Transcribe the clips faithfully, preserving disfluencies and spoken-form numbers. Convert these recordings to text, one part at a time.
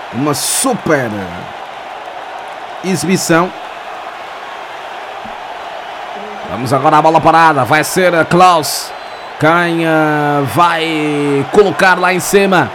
uma super exibição. Vamos agora à bola parada. Vai ser a Klaus quem uh, vai colocar lá em cima.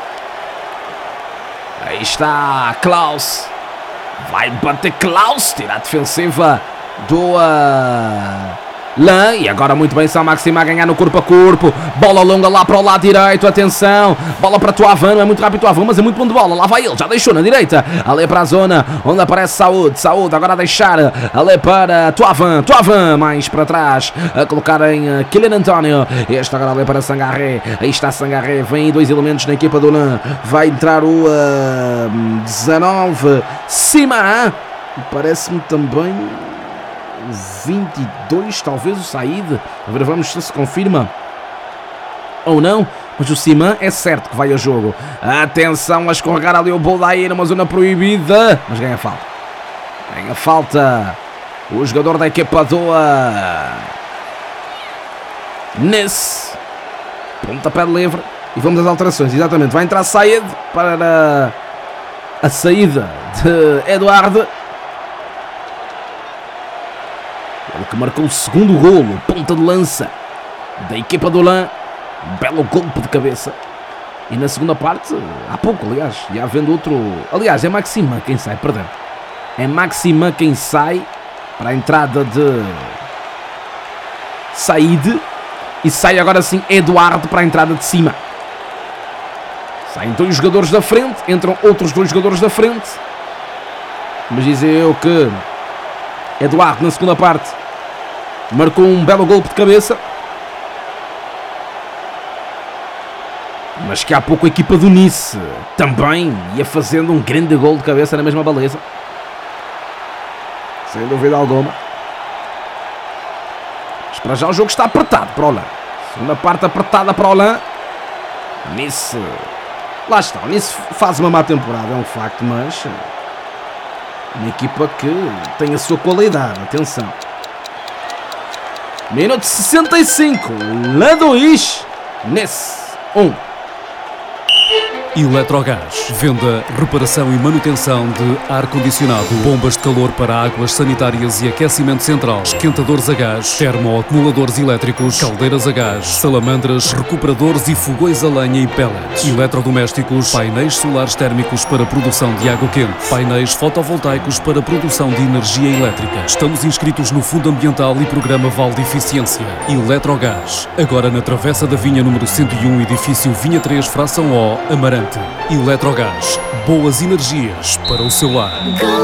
Aí está Klaus. Vai bater Klaus. Tira a defensiva do uh, Lan. E agora muito bem São Maxima a ganhar no corpo a corpo. Bola longa lá para o lado direito. Atenção. Bola para Tuavan. Não é muito rápido Tuavan, mas é muito bom de bola. Lá vai ele. Já deixou na direita. Ali para a zona onde aparece Saúde. Saúde agora a deixar. Ali para Tuavan. Tuavan mais para trás. A colocar em uh, Kylian António. Este agora ali para Sangaré. Aí está Sangaré. Vem dois elementos na equipa do Lan. Vai entrar o uh, dezanove. Sima. Parece-me também vinte e dois, talvez o Said. A ver, vamos se se confirma ou não. Mas o Siman é certo que vai a jogo. Atenção a escorregar ali o Boldaí numa zona proibida. Mas ganha falta. Ganha falta o jogador da equipa do Ness. Pontapé livre. E vamos às alterações. Exatamente. Vai entrar Said para a saída de Eduardo. Ele que marcou o segundo golo, ponta de lança da equipa do Lan. Belo golpe de cabeça. E na segunda parte, há pouco, aliás, e havendo outro. Aliás, é Maxima quem sai, perdão. É Maxima quem sai para a entrada de Said. E sai agora sim Eduardo para a entrada de cima. Saem dois jogadores da frente, entram outros dois jogadores da frente. Mas dizer eu que Eduardo na segunda parte marcou um belo golpe de cabeça. Mas que há pouco a equipa do Nice também ia fazendo um grande gol de cabeça na mesma baliza. Sem dúvida alguma. Mas para já o jogo está apertado para o Lan. Segunda parte apertada para o Lan. Nice. Lá está. O Nice faz uma má temporada, é um facto, mas uma equipa que tem a sua qualidade. Atenção. Minuto sessenta e cinco. Lan dois. Nice um. Eletrogás. Venda, reparação e manutenção de ar-condicionado, bombas de calor para águas sanitárias e aquecimento central, esquentadores a gás, termoacumuladores elétricos, caldeiras a gás, salamandras, recuperadores e fogões a lenha e pellets, eletrodomésticos, painéis solares térmicos para produção de água quente, painéis fotovoltaicos para produção de energia elétrica. Estamos inscritos no Fundo Ambiental e Programa Vale de Eficiência. Eletrogás. Agora na Travessa da Vinha número cento e um, edifício Vinha três, fração O, Amarante. Eletrogás, boas energias para o seu lar.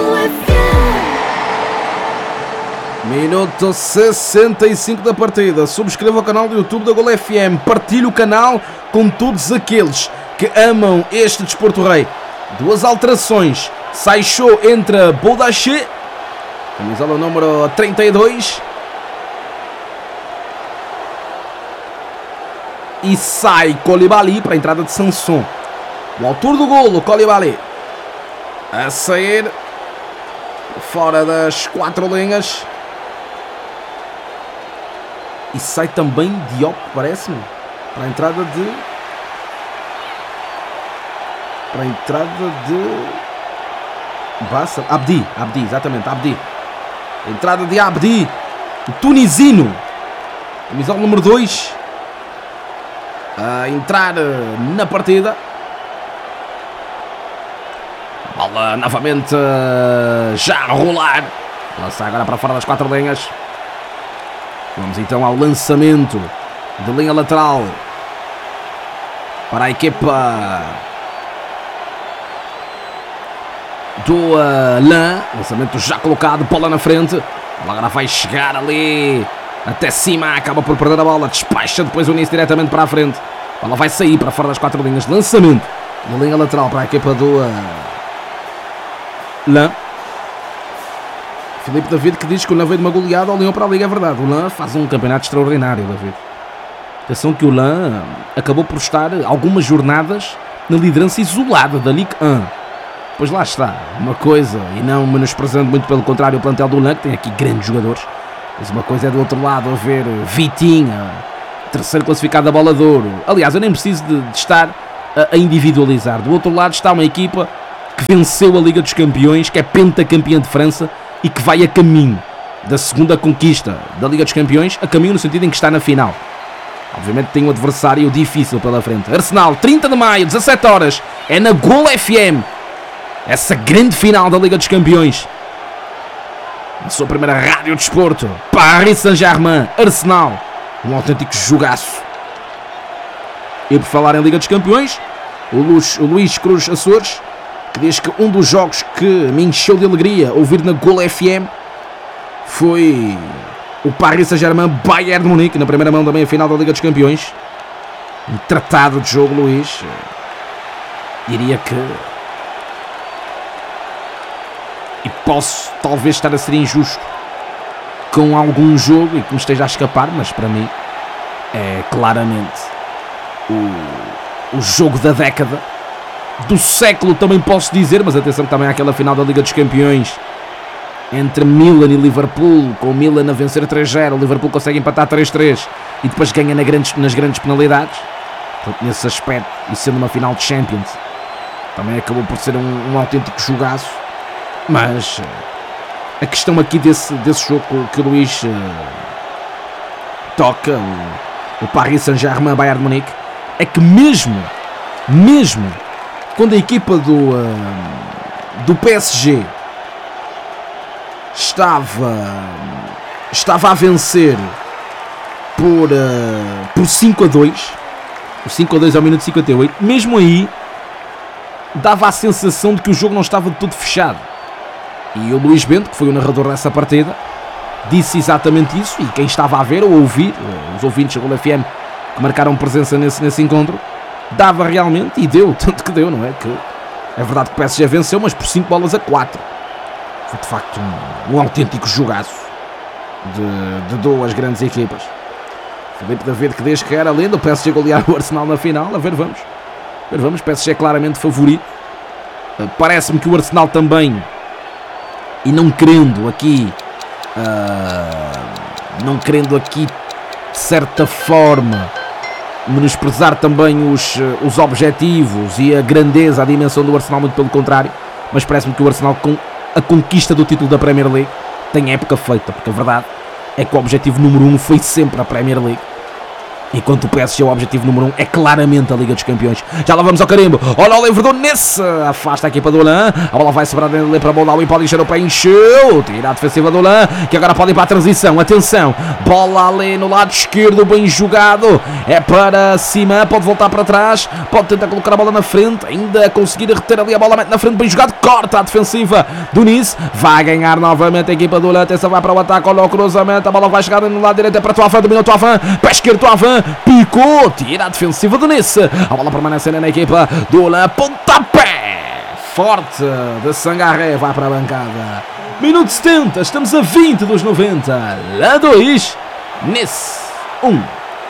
Minuto sessenta e cinco da partida. Subscreva o canal do YouTube da Gol F M. Partilhe o canal com todos aqueles que amam este desporto rei. Duas alterações. Sai show entre Boldaché, camisola número trinta e dois, e sai Koulibaly para a entrada de Sanson. O autor do golo, Koulibaly, a sair fora das quatro linhas. E sai também Diop, parece-me, para a entrada de... Para a entrada de... Bassa, Abdi, Abdi, exatamente, Abdi. Entrada de Abdi, o tunisino, camisola número dois, a entrar na partida. Bola novamente já a rolar. Lança agora para fora das quatro linhas. Vamos então ao lançamento de linha lateral para a equipa do uh, Lan. Lançamento já colocado, bola na frente. Agora vai chegar ali até cima, acaba por perder a bola, despacha depois o Nice diretamente para a frente. A bola vai sair para fora das quatro linhas. Lançamento de linha lateral para a equipa do uh, Lan. Filipe David que diz que o Lan veio de uma goleada ao Lyon para a Liga. É verdade, o Lan faz um campeonato extraordinário, David. Atenção que o Lan acabou por estar algumas jornadas na liderança isolada da Ligue um. Pois lá está, uma coisa, e não menosprezando, muito pelo contrário, o plantel do Lan, que tem aqui grandes jogadores. Mas uma coisa é do outro lado haver Vitinha, terceiro classificado da Bola de Ouro. Aliás, eu nem preciso de, de estar a, a individualizar. Do outro lado está uma equipa que venceu a Liga dos Campeões, que é pentacampeã de França e que vai a caminho da segunda conquista da Liga dos Campeões, a caminho no sentido em que está na final. Obviamente tem um adversário difícil pela frente. Arsenal, trinta de maio, dezassete horas, é na Gol F M. Essa grande final da Liga dos Campeões. Na sua primeira rádio de desporto, Paris Saint-Germain, Arsenal. Um autêntico jogaço. E por falar em Liga dos Campeões, o Luís, o Luís Cruz Açores, que diz que um dos jogos que me encheu de alegria ouvir na Gol F M foi o Paris Saint-Germain Bayern de Munique, na primeira mão também a final da Liga dos Campeões. Um tratado de jogo, Luís. Diria que... E posso talvez estar a ser injusto com algum jogo e que me esteja a escapar, mas para mim é claramente o, o jogo da década, do século também posso dizer, mas atenção que também há aquela final da Liga dos Campeões entre Milan e Liverpool, com o Milan a vencer três zero, o Liverpool consegue empatar três três e depois ganha nas grandes, nas grandes penalidades. Portanto, nesse aspecto, e sendo uma final de Champions, também acabou por ser um, um autêntico jogaço. Mas a questão aqui desse, desse jogo que o Luís uh, toca, o, o Paris Saint-Germain Bayern de Munique, é que mesmo, mesmo quando a equipa do, uh, do P S G estava, estava a vencer por, uh, por cinco a dois, o cinco a dois ao minuto cinquenta e oito, mesmo aí dava a sensação de que o jogo não estava de todo fechado. E o Luís Bento, que foi o narrador dessa partida, disse exatamente isso, e quem estava a ver ou a ouvir, os ouvintes da Gol F M que marcaram presença nesse, nesse encontro, dava realmente, e deu, tanto que deu, não é? Que é verdade que o P S G venceu, mas por cinco bolas a quatro. Foi de facto um, um autêntico jogaço de, de duas grandes equipas. Filipe David, que desde que era lenda, o P S G golear o Arsenal na final, a ver vamos. A ver vamos, o P S G é claramente favorito. Parece-me que o Arsenal também, e não querendo aqui, uh, não querendo aqui de certa forma menosprezar também os, os objetivos e a grandeza, a dimensão do Arsenal, muito pelo contrário, mas parece-me que o Arsenal, com a conquista do título da Premier League, tem época feita, porque a verdade é que o objetivo número um foi sempre a Premier League, enquanto o P S G, o objetivo número um é claramente a Liga dos Campeões. Já lá vamos ao carimbo. Olha o Leandro nesse, afasta a equipa do Olan. A bola vai sobrar ali para a bola. Pode encher o pé, encheu. Tira a defensiva do Olan, que agora pode ir para a transição. Atenção, bola ali no lado esquerdo, bem jogado. É para cima, pode voltar para trás. Pode tentar colocar a bola na frente. Ainda conseguir reter ali a bola na frente, bem jogado. Corta a defensiva do Nice. Vai ganhar novamente a equipa do Olan. Atenção, vai para o ataque. Olha o cruzamento. A bola vai chegar no lado direito. É para Toavan, dominou Toavan. Pé esquerdo, Toavan. Picou, tira a defensiva do Nice. A bola permanece na equipa do Olan. Pontapé forte de Sangaré, vai para a bancada. Minuto setenta, estamos a vinte dos noventa. Lá dois, Nice um.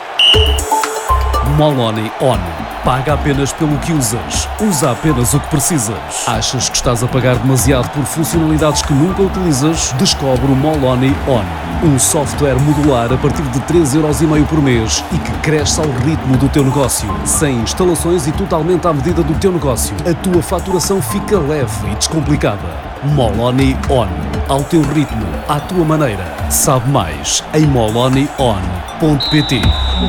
Moloney On. Paga apenas pelo que usas. Usa apenas o que precisas. Achas que estás a pagar demasiado por funcionalidades que nunca utilizas? Descobre o Moloney On. Um software modular a partir de três euros e meio por mês e que cresce ao ritmo do teu negócio. Sem instalações e totalmente à medida do teu negócio. A tua faturação fica leve e descomplicada. Moloney On. Ao teu ritmo, à tua maneira. Sabe mais em moloney on ponto pt.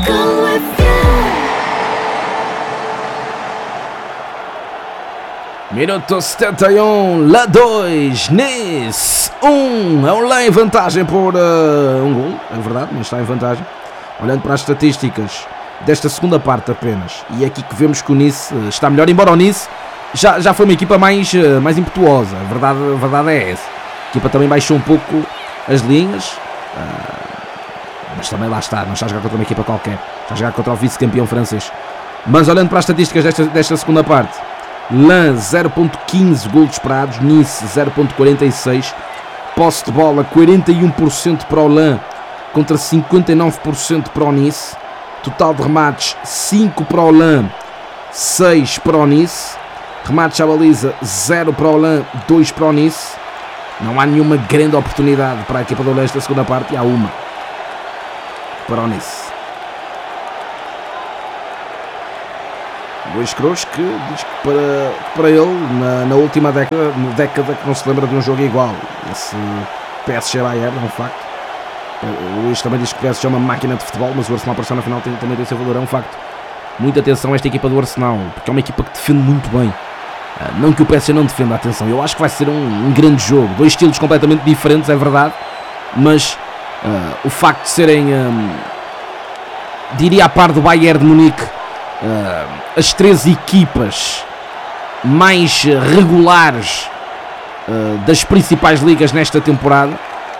Minuto setenta e um, lá dois, Nice um. É um lá em vantagem por uh, um gol, é verdade, mas está em vantagem. Olhando para as estatísticas desta segunda parte apenas, e é aqui que vemos que o Nice uh, está melhor, embora o Nice já, já foi uma equipa mais, uh, mais impetuosa. A verdade, a verdade é essa. A equipa também baixou um pouco as linhas, uh, mas também lá está, não está a jogar contra uma equipa qualquer, está a jogar contra o vice-campeão francês. Mas olhando para as estatísticas desta, desta segunda parte, Lens zero ponto quinze golos esperados, Nice zero ponto quarenta e seis, posse de bola quarenta e um por cento para o Lens contra cinquenta e nove por cento para o Nice, total de remates cinco para o Lens, seis para o Nice, remates à baliza zero para o Lens, dois para o Nice. Não há nenhuma grande oportunidade para a equipa do Lens na segunda parte, e há uma para o Nice. Luís Cruz, que diz que para, que para ele, na, na última década, na década que não se lembra de um jogo igual. Esse P S G Bayern é um facto. O Luís também diz que o P S G é uma máquina de futebol, mas o Arsenal para estar na final tem, também tem seu valor, é um facto. Muita atenção a esta equipa do Arsenal, porque é uma equipa que defende muito bem. Não que o P S G não defenda, atenção, eu acho que vai ser um, um grande jogo. Dois estilos completamente diferentes, é verdade, mas uh, o facto de serem, um, diria a par do Bayern de Munique, uh, as três equipas mais regulares uh, das principais ligas nesta temporada,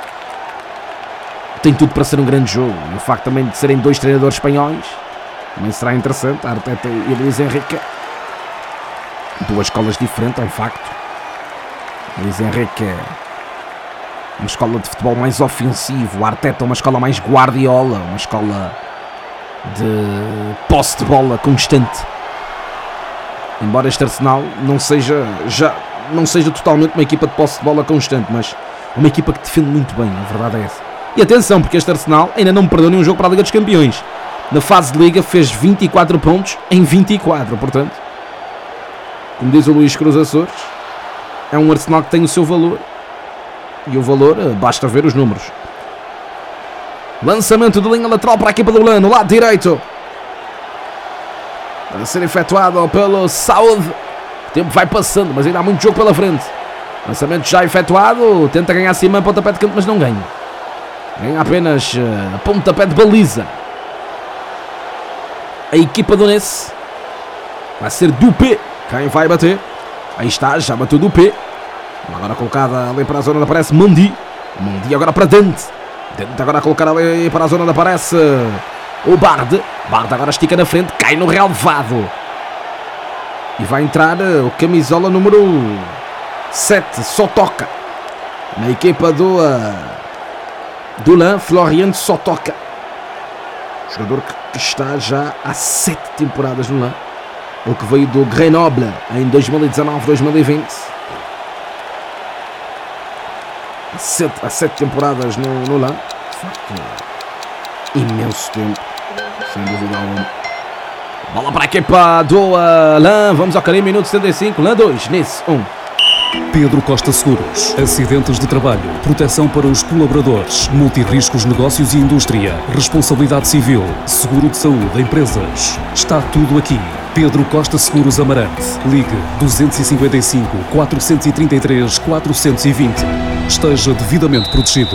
tem tudo para ser um grande jogo. E o facto também de serem dois treinadores espanhóis também será interessante. Arteta e Luís Henrique, duas escolas diferentes, é um facto. Luís Henrique é uma escola de futebol mais ofensivo, o Arteta uma escola mais Guardiola, uma escola de posse de bola constante. Embora este Arsenal não seja, já, não seja totalmente uma equipa de posse de bola constante, mas uma equipa que defende muito bem, a verdade é essa. E atenção, porque este Arsenal ainda não me perdeu nenhum jogo para a Liga dos Campeões. Na fase de Liga fez vinte e quatro pontos em vinte e quatro, portanto, como diz o Luís Cruz Açores, é um Arsenal que tem o seu valor. E o valor, basta ver os números. Lançamento de linha lateral para a equipa do Lano, lado direito. A ser efetuado pelo Saúde. O tempo vai passando, mas ainda há muito jogo pela frente. Lançamento já efetuado. Tenta ganhar acima a pontapé de canto, mas não ganha. Ganha apenas a pontapé de baliza. A equipa do Ness vai ser Dupé quem vai bater. Aí está, já bateu Dupé. Agora colocada ali para a zona onde aparece Mandi. Mandi agora para Dente. Dente agora a colocar ali para a zona onde aparece o Bard. Bard agora estica na frente, cai no relvado. E vai entrar o camisola número sete, Sotoka. Na equipa do uh, do Lens, Florian Sotoka. Jogador que está já há sete temporadas no Lens. O que veio do Grenoble em dois mil e dezanove, dois mil e vinte. Há sete, há sete temporadas no, no Lens. De facto, imenso tempo. Sem dúvida alguma. Bola para a equipa do uh, Lens. Vamos ao carinho, minuto setenta e cinco. Lens dois, Nice um. Pedro Costa Seguros. Acidentes de trabalho, proteção para os colaboradores, multirriscos, negócios e indústria, responsabilidade civil, seguro de saúde, empresas. Está tudo aqui. Pedro Costa Seguros Amarante. Ligue dois cinco cinco, quatro três três, quatro dois zero. Esteja devidamente protegido.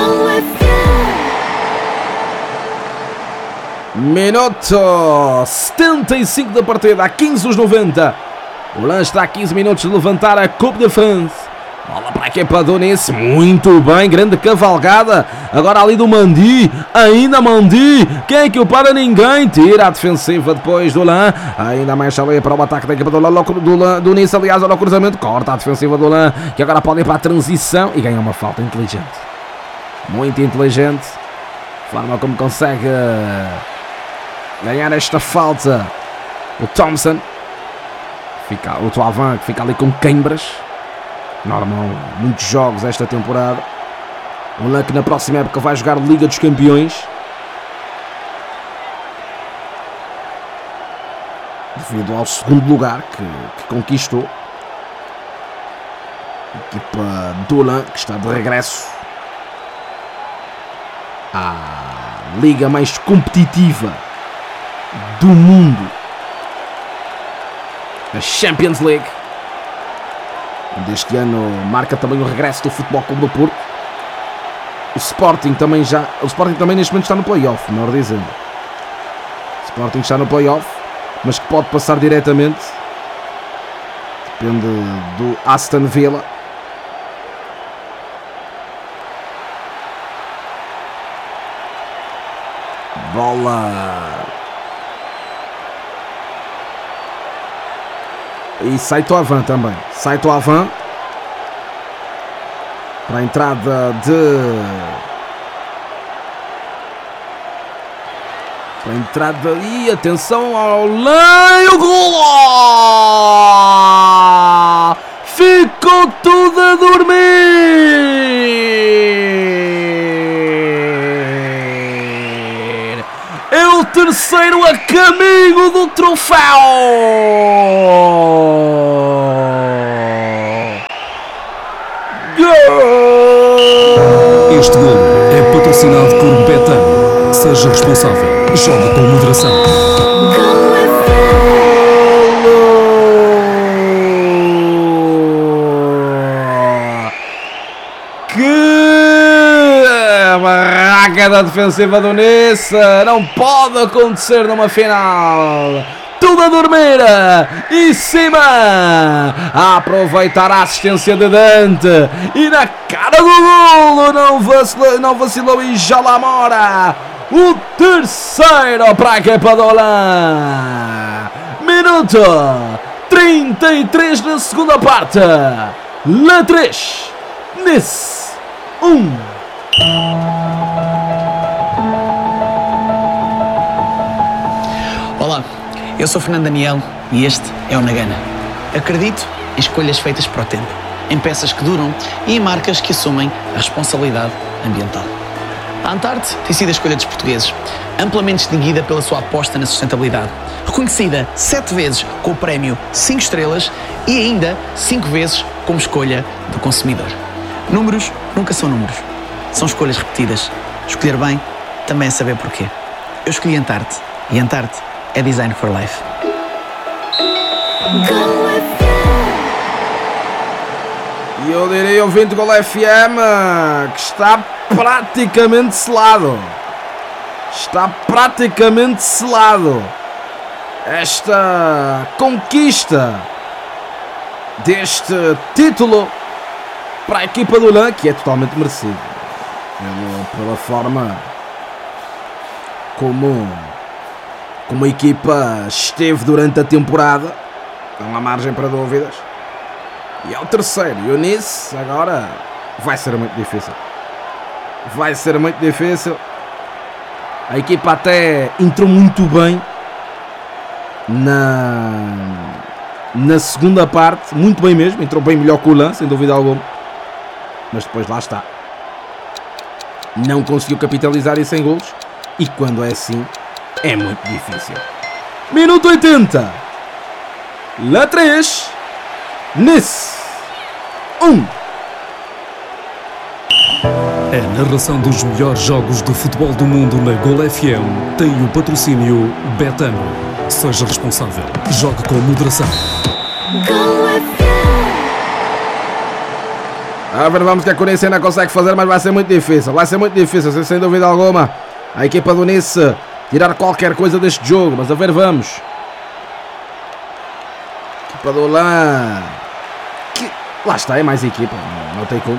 Minuto setenta e cinco da partida, a quinze dos noventa. O Lens está a quinze minutos de levantar a Coupe de France. Bola para a equipa do Nice. Muito bem, grande cavalgada. Agora ali do Mandi. Ainda Mandi. Quem é que o para? Ninguém. Tira a defensiva depois do Lens. Ainda mais chaleia para o ataque da equipa do, do, do, do Nice. Aliás, olha o cruzamento. Corta a defensiva do Lens. Que agora pode ir para a transição. E ganha uma falta inteligente. Muito inteligente. Forma como consegue ganhar esta falta. O Thompson. Fica, o Toavan que fica ali com queimbras. Normal, muitos jogos esta temporada. O Lens que na próxima época vai jogar Liga dos Campeões. Devido ao segundo lugar que, que conquistou. A equipa do Lens que está de regresso à liga mais competitiva do mundo. A Champions League. Deste ano marca também o regresso do Futebol Clube do Porto. O Sporting também já... O Sporting também neste momento está no play-off, melhor dizendo. O Sporting está no play-off, mas que pode passar diretamente. Depende do Aston Villa. Bola... E sai Toavan também. Sai Toavan. Para a entrada de... Para a entrada... E atenção ao Lens. O golo! Ficou tudo a dormir. É o terceiro a caminho do troféu. Gol! Este gol é patrocinado por Betano. Seja responsável. Jogue com moderação. Barraca da defensiva do Nice, não pode acontecer numa final. Tudo a dormir, em cima, a aproveitar a assistência de Dante, e na cara do golo não vacilou, não vacilou e já lá mora o terceiro para a equipa do Olan. Minuto trinta e três na segunda parte. La três, Nice um. Olá, eu sou Fernando Daniel e este é o Nagana. Acredito em escolhas feitas para o tempo, em peças que duram e em marcas que assumem a responsabilidade ambiental. A Antarte tem sido a escolha dos portugueses, amplamente distinguida pela sua aposta na sustentabilidade, reconhecida sete vezes com o prémio cinco estrelas e ainda cinco vezes como escolha do consumidor. Números nunca são números, são escolhas repetidas. Escolher bem também é saber porquê. Eu escolhi Antarte e Antarte é Design for Life. E eu diria, ouvinte Gol F M, que está praticamente selado. Está praticamente selado esta conquista deste título para a equipa do Olan, que é totalmente merecido pela, pela forma como, como a equipa esteve durante a temporada. Não há margem para dúvidas. E é o terceiro. E o Nice agora vai ser muito difícil. Vai ser muito difícil. A equipa até entrou muito bem na, na segunda parte. Muito bem mesmo. Entrou bem melhor que o Olan, sem dúvida alguma. Mas depois lá está. Não conseguiu capitalizar isso em golos. E quando é assim, é muito difícil. Minuto oitenta. La três. Nice um. A narração dos melhores jogos do futebol do mundo na Gol F M tem o patrocínio Betano. Seja responsável. Jogue com moderação. Gol F M. A ver, vamos que a Corinthians ainda consegue fazer, mas vai ser muito difícil. Vai ser muito difícil, sem dúvida alguma. A equipa do Nice tirar qualquer coisa deste jogo. Mas a ver, vamos. A equipa do Olan. Que... Lá está, é mais equipa. Não, não tem como.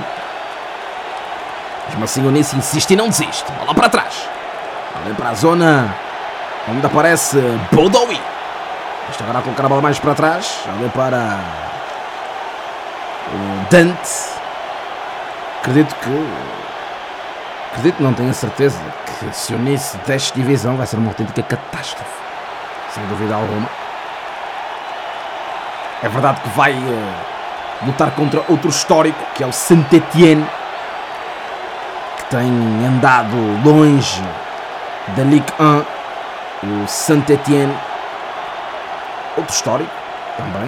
Mesmo assim o Nice insiste e não desiste. Bola para trás. Ali para a zona onde aparece Bodowi. Está agora a colocar a bola mais para trás. Ali para o Dante. Acredito que... Acredito, não tenho a certeza, que se o Nice deste divisão vai ser uma autêntica catástrofe. Sem dúvida alguma. É verdade que vai uh, lutar contra outro histórico, que é o Saint-Étienne, que tem andado longe da Ligue um. O Saint-Étienne, outro histórico também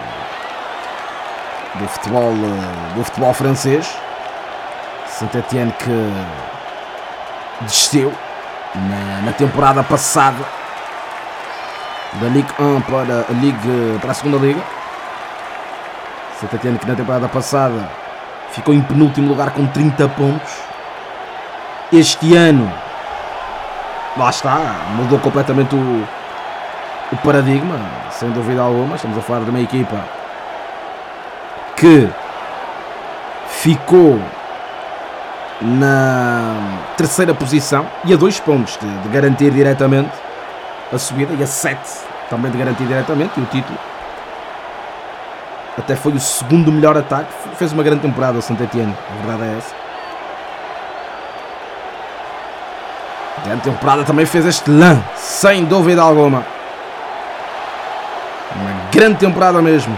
do, do, futebol, uh, do futebol francês. Saint-Étienne que desceu na, na temporada passada da Ligue um para a, Ligue, para a segunda Liga. Saint-Étienne que na temporada passada ficou em penúltimo lugar com trinta pontos. Este ano, lá está, mudou completamente o, o paradigma, sem dúvida alguma. Estamos a falar de uma equipa que ficou na terceira posição e a dois pontos de, de garantir diretamente a subida, e a sete também de garantir diretamente e o título. Até foi o segundo melhor ataque. Fez uma grande temporada o Saint-Étienne, a verdade é essa. A grande temporada também fez este Lan, sem dúvida alguma. Uma grande temporada mesmo.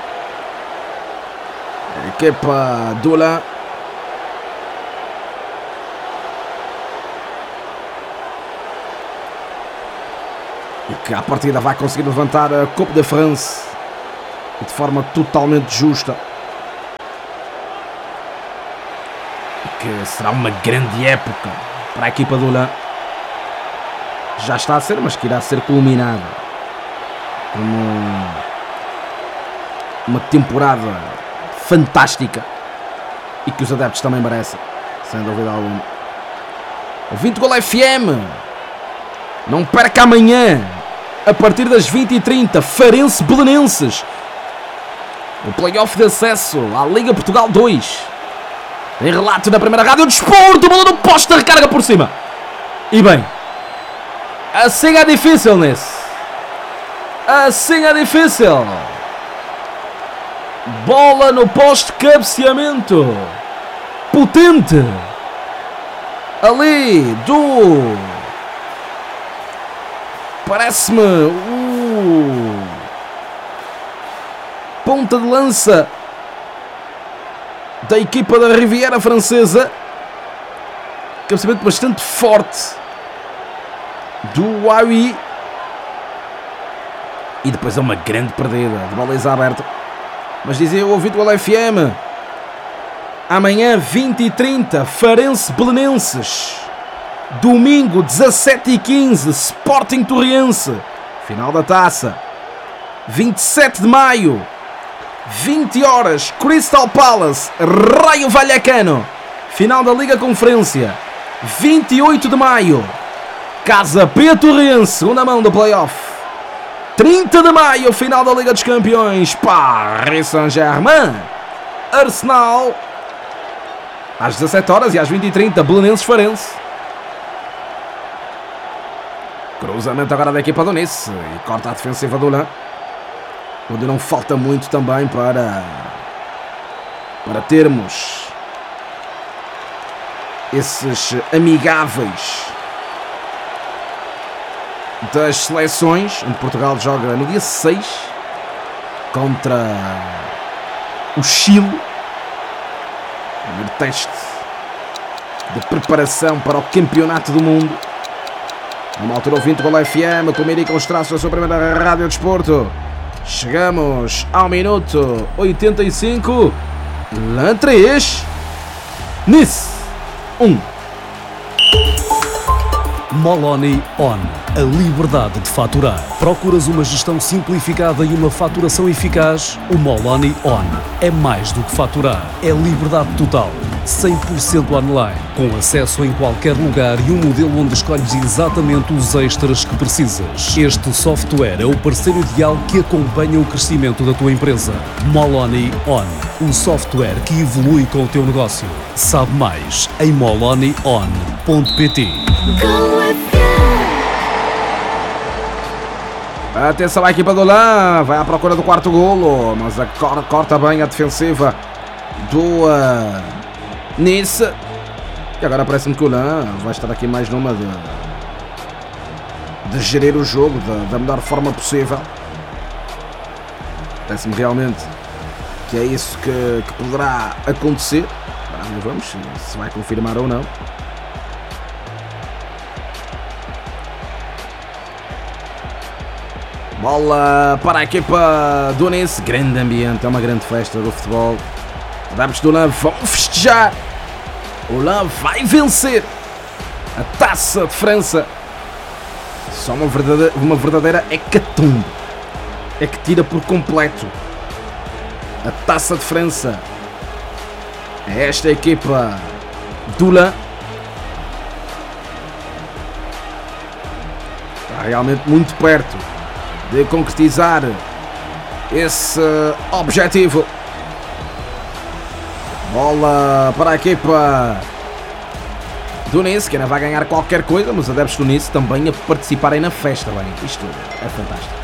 A equipa do Lan. e que à partida vai conseguir levantar a Coupe de France de forma totalmente justa. E que será uma grande época para a equipa do Lens. Já está a ser, mas que irá ser culminada como uma temporada fantástica e que os adeptos também merecem, sem dúvida alguma. O vinte Gol F M, não perca amanhã, a partir das vinte e trinta, Farense Belenenses, o play-off de acesso à Liga Portugal dois. Em relato na primeira rádio, desporto, bola no poste, recarga por cima. E bem, assim é difícil nesse. Assim é difícil. Bola no poste, cabeceamento potente ali do, parece-me, o ponta de lança da equipa da Riviera Francesa. Cabeceamento bastante forte do Huawei. E depois é uma grande perdida de baliza aberta. Mas dizia o ouvinte do F M, amanhã vinte e trinta, Farense Belenenses. Domingo dezassete e quinze, Sporting Torriense, final da taça. vinte e sete de maio, vinte horas, Crystal Palace, Raio Vallecano, final da Liga Conferência. vinte e oito de maio, Casa Pia Torriense, segunda mão do playoff. trinta de maio, final da Liga dos Campeões, Paris Saint-Germain, Arsenal. Às dezassete horas e às vinte e trinta, Belenenses Farense. Cruzamento agora da equipa do Nice e corta a defensiva do Lens, onde não falta muito também para, para termos esses amigáveis das seleções, onde Portugal joga no dia seis contra o Chile. Primeiro teste de preparação para o Campeonato do Mundo. Numa altura ouvinte Gol F M, comigo com os traços da sua primeira rádio de desporto. Chegamos ao minuto oitenta e cinco. Lens três, Nice um. Moloni On. A liberdade de faturar. Procuras uma gestão simplificada e uma faturação eficaz? O Moloni On é mais do que faturar. É liberdade total. cem por cento online. Com acesso em qualquer lugar e um modelo onde escolhes exatamente os extras que precisas. Este software é o parceiro ideal que acompanha o crescimento da tua empresa. Moloni On. Um software que evolui com o teu negócio. Sabe mais em moloni on ponto pt. Go F M. Atenção à equipa do Lens, vai à procura do quarto golo, mas a cor, corta bem a defensiva do uh, Nice. E agora parece-me que o Lens vai estar aqui mais numa de, de gerir o jogo de, da melhor forma possível. Parece-me realmente que é isso que, que poderá acontecer. Vamos ver se vai confirmar ou não. Bola para a equipa do Nice. Grande ambiente, é uma grande festa do futebol. Os adeptos do Lens vão festejar. O Lens vai vencer a Taça de França. Só uma verdadeira, uma verdadeira hecatombe. É que tira por completo a Taça de França. É esta equipa do Lens. Está realmente muito perto de concretizar esse objetivo. Bola para a equipa do Nice, que ainda vai ganhar qualquer coisa, mas os adeptos do Nice também a participarem na festa. Bem, isto é fantástico.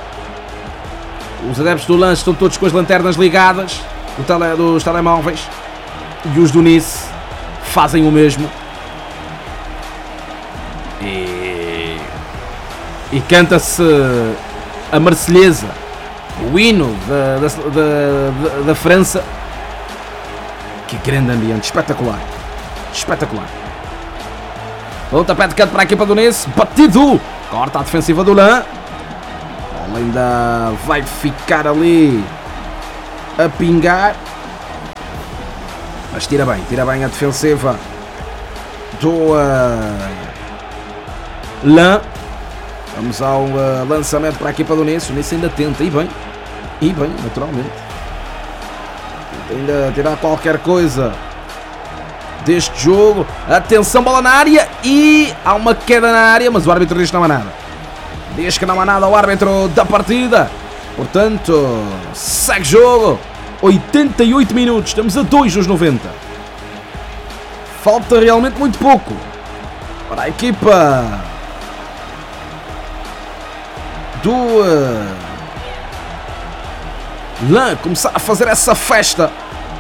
Os adeptos do Lens estão todos com as lanternas ligadas do tele, dos telemóveis, e os do Nice fazem o mesmo. E, e canta-se a Marselhesa, o hino da, da, da, da França. Que grande ambiente, espetacular, espetacular. Pontapé de canto para a equipa do Nice, batido Corta a defensiva do Lã. A bola ainda vai ficar ali a pingar. Mas tira bem, tira bem a defensiva do uh, Lã. Vamos ao uh, lançamento para a equipa do Nice. O Nice ainda tenta, e bem, e bem, naturalmente. Tenta ainda tirar qualquer coisa deste jogo. Atenção, bola na área e há uma queda na área, mas o árbitro diz que não há nada. Diz que não há nada ao árbitro da partida. Portanto, segue jogo. oitenta e oito minutos, estamos a dois dos noventa. Falta realmente muito pouco para a equipa do uh, Lã começar a fazer essa festa.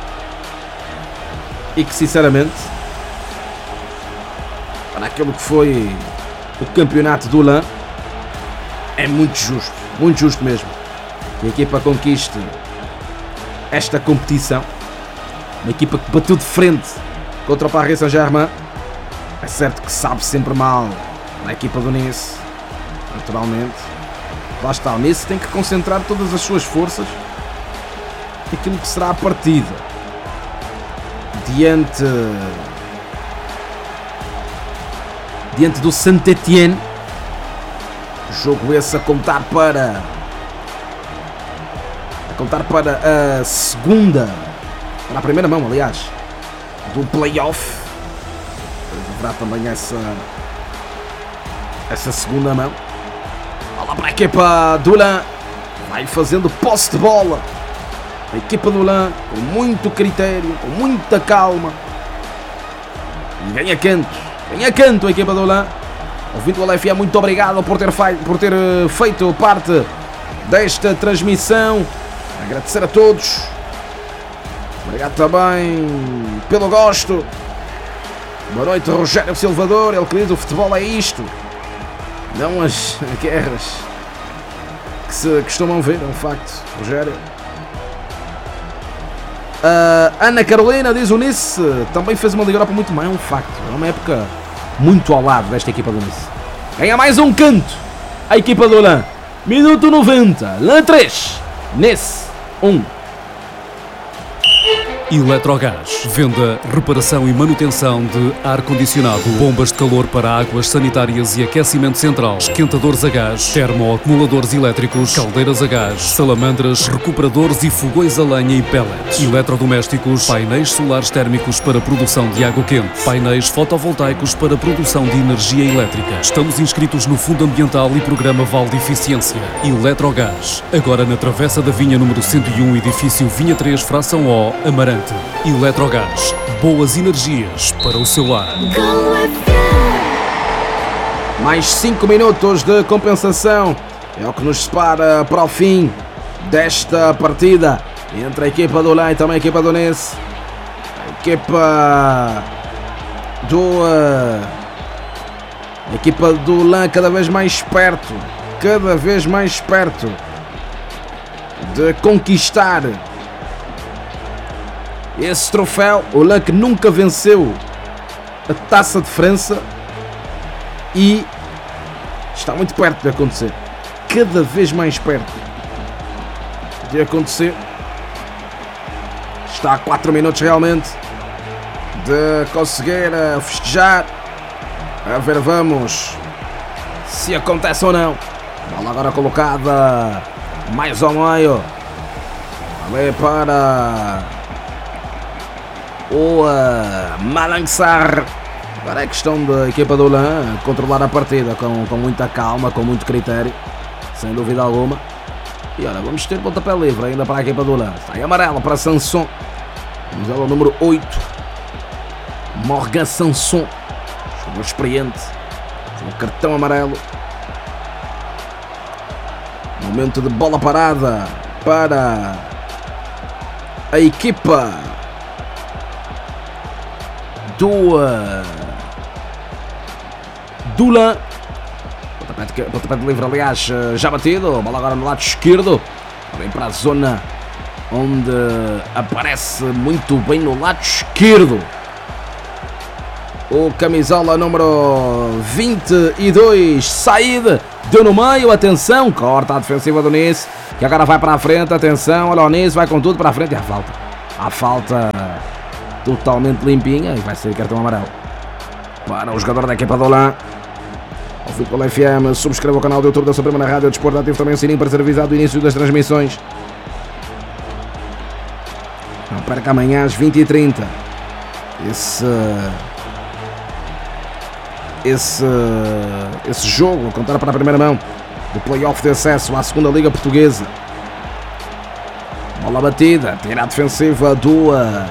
E que sinceramente, para aquilo que foi o campeonato do Lã, é muito justo, muito justo mesmo que a equipa conquiste esta competição. Uma equipa que bateu de frente contra o Paris Saint-Germain. É certo que sabe sempre mal na equipa do Nice, naturalmente. Lá está, o Nice tem que concentrar todas as suas forças naquilo que será a partida diante diante do Saint-Étienne. Jogo esse a contar para a contar para a segunda, para a primeira mão, aliás, do play-off. Haverá também essa essa segunda mão. Olha lá para a equipa do Lã, vai fazendo posse de bola. A equipa do Lã com muito critério, com muita calma. E ganha canto, ganha canto a equipa do Lã. Ouvindo o L F A, muito obrigado por ter, fei- por ter feito parte desta transmissão. Agradecer a todos. Obrigado também pelo gosto. Boa noite, Rogério Silvador. Ele que diz: o futebol é isto, não as guerras que se costumam ver. É um facto, Rogério. Uh, Ana Carolina diz: o Nice também fez uma Liga Europa muito mais. É um facto. É uma época muito ao lado desta equipa do Nice. Ganha mais um canto a equipa do Lã. Minuto noventa. Lã três, Nice um. Eletrogás. Venda, reparação e manutenção de ar-condicionado, bombas de calor para águas sanitárias e aquecimento central, esquentadores a gás, termoacumuladores elétricos, caldeiras a gás, salamandras, recuperadores e fogões a lenha e pellets, eletrodomésticos, painéis solares térmicos para produção de água quente, painéis fotovoltaicos para produção de energia elétrica. Estamos inscritos no Fundo Ambiental e Programa Vale de Eficiência. Eletrogás. Agora na Travessa da Vinha número cento e um, edifício Vinha três, fração O, Amarante. Eletrogás, boas energias para o seu lar. Go F M. Mais cinco minutos de compensação é o que nos separa para o fim desta partida entre a equipa do Lã e também a equipa do Nice. A equipa do uh, a equipa do Lã cada vez mais perto, cada vez mais perto de conquistar esse troféu. O Lã que nunca venceu a Taça de França e está muito perto de acontecer, cada vez mais perto de acontecer. Está a quatro minutos realmente de conseguir festejar. A ver, vamos se acontece ou não. Bola agora colocada mais ao meio, ali para o uh, Malang Sarr. Agora é questão da equipa do Lã controlar a partida com, com muita calma, com muito critério, sem dúvida alguma. E olha, vamos ter pontapé livre ainda para a equipa do Lã. Sai amarelo para Sanson. Vamos ao número oito, Morgan Sanson, jogador experiente, um cartão amarelo. Momento de bola parada para a equipa do uh, do Lã. Pontapé de, pontapé de livre, aliás, já batido. Bola agora no lado esquerdo, vem para a zona onde aparece muito bem no lado esquerdo O camisola número vinte e dois, Said, deu no meio, atenção, corta a defensiva do Nice, que agora vai para a frente, atenção, olha o Nice, vai com tudo para a frente e a falta. A falta totalmente limpinha e vai ser cartão amarelo para o jogador da equipa do Olan. O Futebol F M, subscreva o canal do YouTube da Suprema na Rádio Desporto, ative também o sininho para ser avisado do início das transmissões. Não perca amanhã às vinte e trinta. Esse... Esse, esse jogo a contar para a primeira mão do play-off de acesso à segunda Liga Portuguesa. Bola batida, tira a defensiva do uh,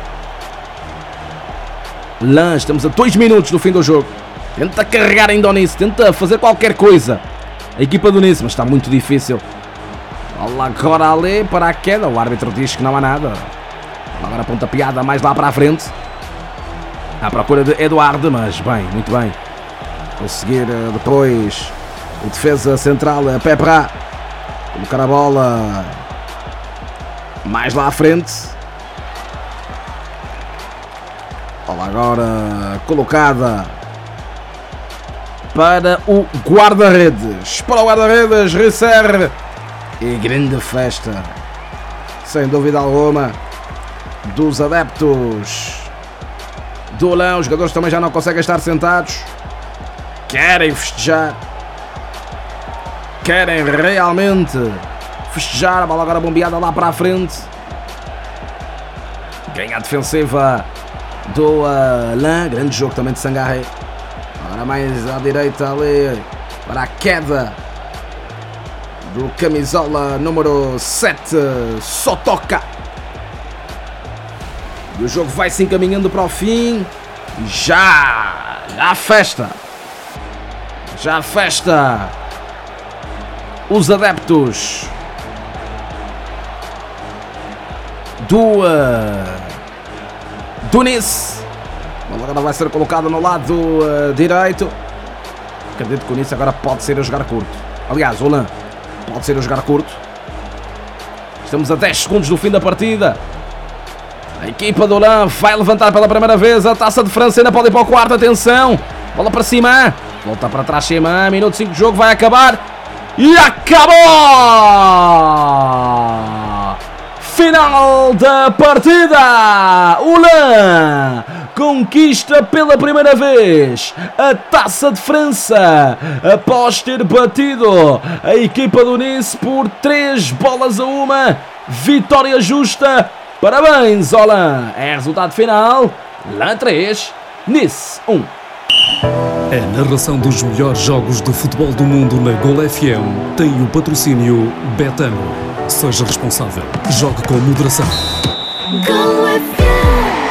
Lan. Estamos a dois minutos do fim do jogo. Tenta carregar ainda o Nice, tenta fazer qualquer coisa a equipa do Nice, mas está muito difícil. Bola agora ali para a queda. O árbitro diz que não há nada. Agora ponta piada mais lá para a frente. À procura de Eduardo, mas bem, muito bem. Conseguir depois o defesa central, Pepra, colocar a bola mais lá à frente. Bola agora colocada para o guarda-redes. Para o guarda-redes, Risser. E grande festa, sem dúvida alguma, dos adeptos do Olan. Os jogadores também já não conseguem estar sentados. Querem festejar. Querem realmente festejar. A bola agora bombeada lá para a frente. Ganha a defensiva do Olan. Grande jogo também de Sangaré. Agora mais à direita ali para a queda do camisola número sete, Sotoca. E o jogo vai se encaminhando para o fim. Já, já a festa. Já a festa. Os adeptos do, uh, do Nice. A bola agora vai ser colocada no lado uh, direito. Acredito que o Nice agora pode ser a jogar curto. Aliás, o Olan pode ser a jogar curto. Estamos a dez segundos do fim da partida. A equipa do Olan vai levantar pela primeira vez a Taça de França, ainda pode ir para o quarto, atenção. Bola para cima, volta para trás Chema, minuto cinco de jogo, vai acabar. E acabou! Final da partida! Olan conquista pela primeira vez a Taça de França após ter batido a equipa do Nice por três bolas a uma. Vitória justa. Parabéns, Olan! É resultado final: Lan três, Nice um. A narração dos melhores jogos do futebol do mundo na Gol F M tem o patrocínio Betano. Seja responsável. Jogue com moderação. Gol F M.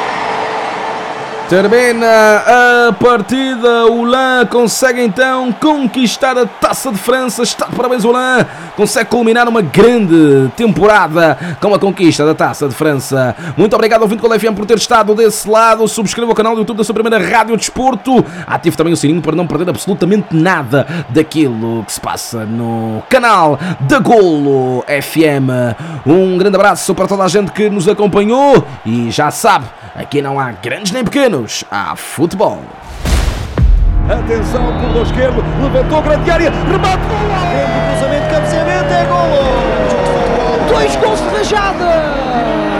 Termina a partida, o Olan consegue então conquistar a Taça de França. Está de parabéns, o Olan consegue culminar uma grande temporada com a conquista da Taça de França. Muito obrigado ao ouvinte Gol F M por ter estado desse lado. Subscreva o canal do YouTube da sua primeira Rádio Desporto. Ative também o sininho para não perder absolutamente nada daquilo que se passa no canal da Gol F M. Um grande abraço para toda a gente que nos acompanhou e já sabe, aqui não há grandes nem pequenos, há futebol. Atenção, corredor esquerdo, levantou grande área, remate, golo! Grande cruzamento, cabeceamento, é golo! Dois gols de rajada!